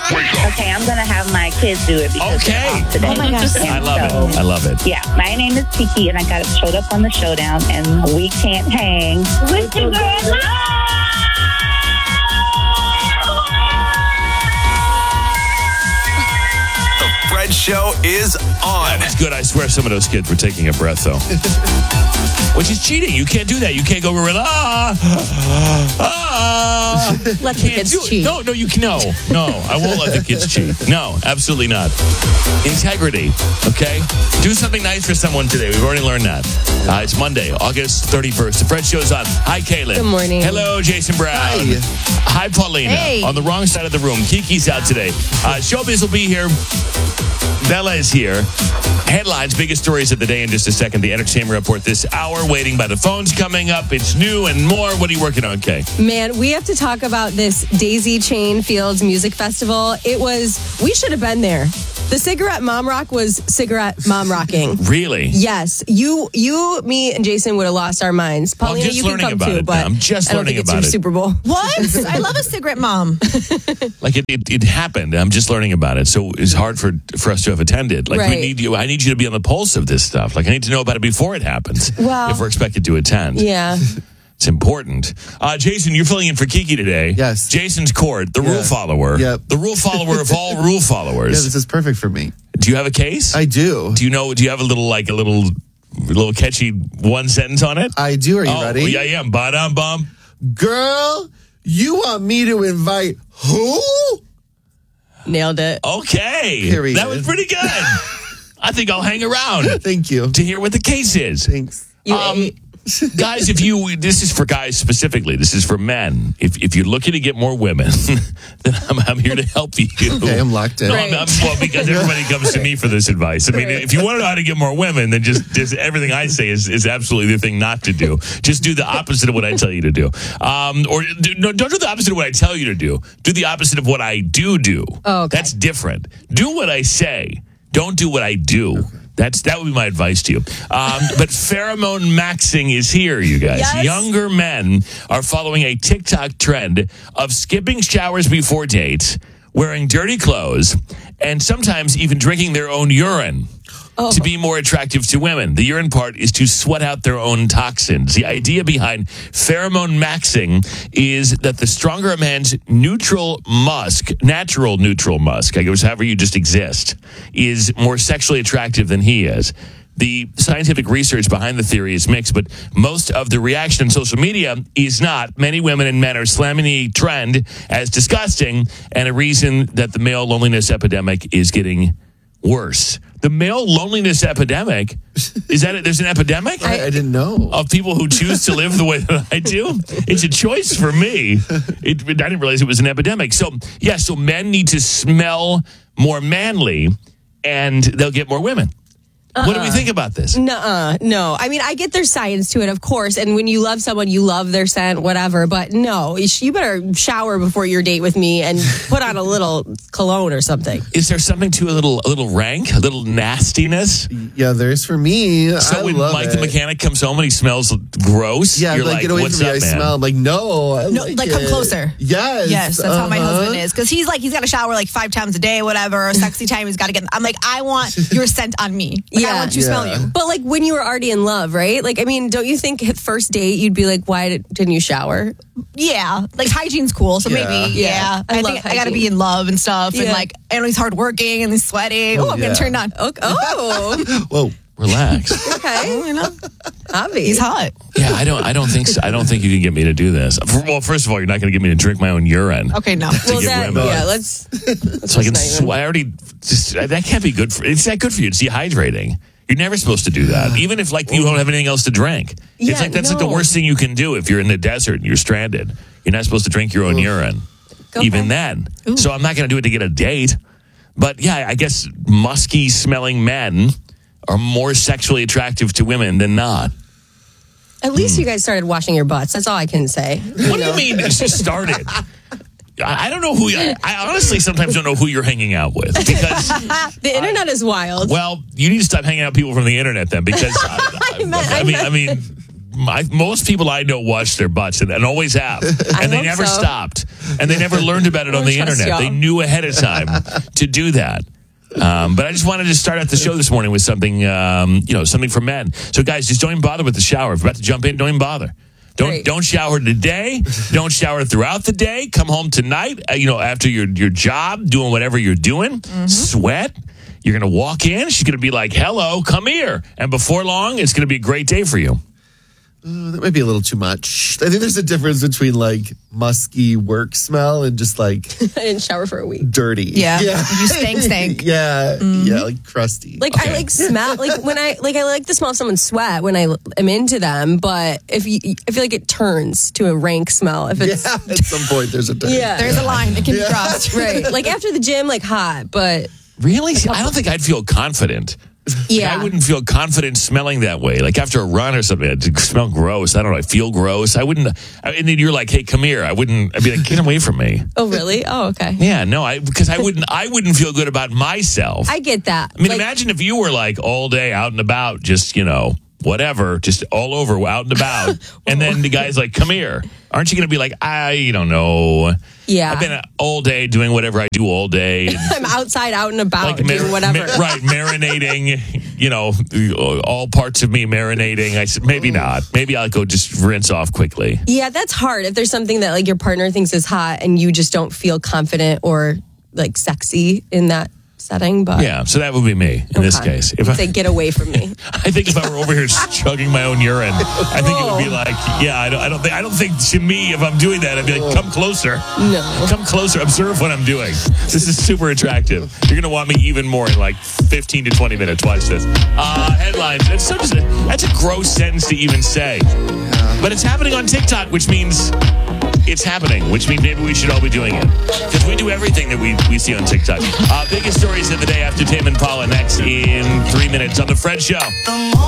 Okay, I'm gonna have my kids do it because Okay. it's off today. Oh my gosh. I love it. I love it. Yeah, my name is Kiki, and I got showed up on the showdown, and we can't hang with the girls. The Fred Show is on. It's good. I swear some of those kids were taking a breath, though. Which is cheating. You can't do that. You can't go gorilla. Let the kids cheat. No, you can. No, I won't let the kids cheat. No, absolutely not. Integrity, okay? Do something nice for someone today. We've already learned that. It's Monday, August 31st. The Fred Show's on. Hi, Kaylin. Good morning. Hello, Jason Brown. Hi, Paulina. Hey. On the wrong side of the room. Kiki's out today. Showbiz will be here. Bella is here. Headlines, biggest stories of the day in just a second. The entertainment report this hour. Waiting by the phones coming up. It's new and more. What are you working on, Kay? Man, we have to talk about this Daisy Chain Fields Music Festival. We should have been there. The Cigarette Mom Rock was Cigarette Mom Rocking. Really? Yes. You, me, and Jason would have lost our minds. Well, I'm Paulina, just you can learning come about too, it but now. I'm just I don't learning think it's about your it. Super Bowl. What? I love a cigarette mom. Like it happened. I'm just learning about it. So it's hard for us to have attended. Like Right. we need you. I need you to be on the pulse of this stuff. Like I need to know about it before it happens. Well- if we're expected to attend. Yeah. It's important. Jason, you're filling in for Kiki today. Yes. Jason's court, the rule follower. Yep. The rule follower of all rule followers. Yeah, this is perfect for me. Do you have a case? I do. Do you have a little catchy one sentence on it? I do. Are you ready? Yeah, I am. Ba-dum-bum. Girl, you want me to invite who? Nailed it. Okay. Period. That was pretty good. I think I'll hang around Thank you. to hear what the case is. Thanks. You ate. Guys, this is for guys specifically. This is for men. If you're looking to get more women, then I'm here to help you. Okay, I'm locked in. No, Right. well, because everybody comes to me for this advice. I mean, if you want to know how to get more women, then just everything I say is absolutely the thing not to do. Just do the opposite of what I tell you to do. Don't do the opposite of what I tell you to do. Do the opposite of what I do. Oh, okay. That's different. Do what I say. Don't do what I do. That would be my advice to you. But pheromone maxing is here, you guys. Yes. Younger men are following a TikTok trend of skipping showers before dates, wearing dirty clothes, and sometimes even drinking their own urine to be more attractive to women. The urine part is to sweat out their own toxins. The idea behind pheromone maxing is that the stronger a man's natural neutral musk, I guess however you just exist, is more sexually attractive than he is. The scientific research behind the theory is mixed, but most of the reaction on social media is not. Many women and men are slamming the trend as disgusting and a reason that the male loneliness epidemic is getting worse. The male loneliness epidemic, is that it? There's an epidemic? I didn't know. Of people who choose to live the way that I do? It's a choice for me. I didn't realize it was an epidemic. So men need to smell more manly and they'll get more women. What do we think about this? No. I mean, I get there's science to it, of course. And when you love someone, you love their scent, whatever. But no, you better shower before your date with me and put on a little cologne or something. Is there something to a little rank, a little nastiness? Yeah, there is for me. So I when love Mike it. the mechanic comes home and he smells gross, Yeah, you're like, get away what's from me. up, I man? smell. I'm like, no. I No, like come it. closer. Yes. Yes, that's how my Uh-huh. husband is. Because he's got to shower like 5 times a day, whatever. Sexy time, he's got to get. I'm like, I want your scent on me. Like, I Yeah. want to smell you. But like when you were already in love, right? Like, I mean, don't you think at first date you'd be like, why didn't you shower? Yeah, like hygiene's cool. So maybe, Yeah. I I love think I got to hygiene. be in love and stuff. And Yeah. like, and he's hardworking and he's sweaty. Oh, I'm yeah. getting turned on. Oh, Whoa. Relax. okay. You know, Obvious. he's hot. Yeah, I don't think so. I don't think you can get me to do this. Well, first of all, you're not going to get me to drink my own urine. Okay, no. Well, get that, women. yeah, let's So I can. not even- I already. That can't be good for. It's not good for you. It's dehydrating. You're never supposed to do that, even if like you don't have anything else to drink. Yeah, It's like that's like the no. worst thing you can do if you're in the desert and you're stranded. You're not supposed to drink your own urine, even then. So I'm not going to do it to get a date. But yeah, I guess musky smelling men are more sexually attractive to women than not. At least you guys started washing your butts. That's all I can say. What do you mean it's just started? I don't know who. I honestly sometimes don't know who you're hanging out with because. The internet is wild. Well, you need to stop hanging out with people from the internet then, because I mean, most people I know wash their butts and always have, and they hope never so. stopped, and they never learned about it on the trust internet. y'all. They knew ahead of time to do that. But I just wanted to start out the show this morning with something, something for men. So, guys, just don't even bother with the shower. If you're about to jump in, don't even bother. Great. Don't shower today. Don't shower throughout the day. Come home tonight, after your job, doing whatever you're doing. Sweat. You're going to walk in. She's going to be like, hello, come here. And before long, it's going to be a great day for you. That might be a little too much. I think there's a difference between like musky work smell and just like I didn't shower for a week. dirty. Yeah. You stink. Yeah, like crusty. Like I like smell like when I like the smell of someone's sweat when I am into them, but I feel like it turns to a rank smell if it's at some point there's a difference. There's a line that can be crossed. right. Like after the gym, like hot, but Really? I don't think I'd feel confident. yeah. I wouldn't feel confident smelling that way. Like after a run or something, it'd smell gross. I don't know. I feel gross. I wouldn't. And then you're like, hey, come here. I'd be like, get away from me. Oh really? Oh okay. Yeah, no, because I wouldn't feel good about myself. I get that. I mean, imagine if you were like all day out and about, just, whatever, just all over, out and about. And then the guy's like, come here. Aren't you going to be like, I don't know. Yeah. I've been all day doing whatever I do all day. I'm outside, out and about, doing whatever. Marinating, all parts of me marinating. I said, maybe not. Maybe I'll go just rinse off quickly. Yeah, that's hard. If there's something that like your partner thinks is hot and you just don't feel confident or like sexy in that setting, but Yeah, so that would be me in this case. If say get away from me. I think if I were over here chugging my own urine, I think it would be like, I don't think to me if I'm doing that, I'd be like, come closer. No. Come closer. Observe what I'm doing. This is super attractive. You're going to want me even more in like 15 to 20 minutes. Watch this. Headlines. That's a gross sentence to even say. But it's happening on TikTok, which means it's happening, which means maybe we should all be doing it. Because we do everything that we see on TikTok. Biggest stories of the day after Tame and Paula next in 3 minutes on The Fred Show.